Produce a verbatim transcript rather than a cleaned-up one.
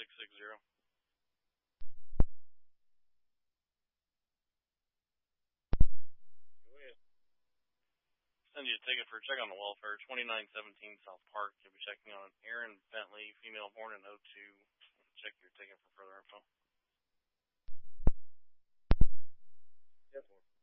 six six zero. Go ahead. Send you a ticket for a check on the welfare, twenty-nine seventeen South Park. You'll be checking on Aaron Bentley, female, born in oh two. Check your ticket for further info. Yes,